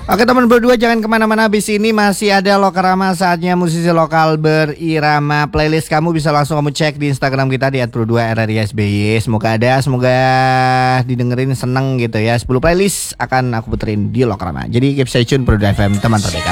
Oke teman berdua jangan kemana-mana, habis ini masih ada Lokarama, saatnya musisi lokal berirama. Playlist kamu bisa langsung kamu cek di Instagram kita di @pro2rrsby. Semoga didengerin seneng gitu ya. 10 playlist akan aku puterin di Lokarama. Jadi keep stay tune Pro2 FM teman terdekat.